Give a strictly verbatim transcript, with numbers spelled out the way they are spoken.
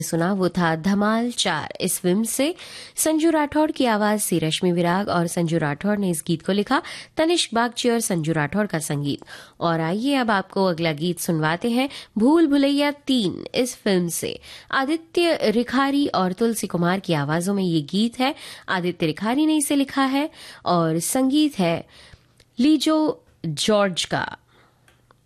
सुना वो था धमाल चार। इस फिल्म से संजू राठौड़ की आवाज से रश्मि विराग और संजू राठौड़ ने इस गीत को लिखा, तनिष्क बागची और संजू राठौड़ का संगीत। और आइए अब आपको अगला गीत सुनवाते हैं भूल भुलैया तीन। इस फिल्म से आदित्य रिखारी और तुलसी कुमार की आवाजों में ये गीत है। आदित्य रिखारी ने इसे लिखा है और संगीत है लीजो जॉर्ज का।